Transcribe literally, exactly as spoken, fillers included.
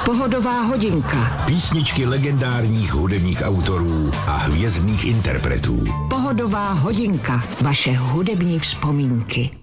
Pohodová hodinka. Písničky legendárních hudebních autorů a hvězdných interpretů. Pohodová hodinka. Vaše hudební vzpomínky.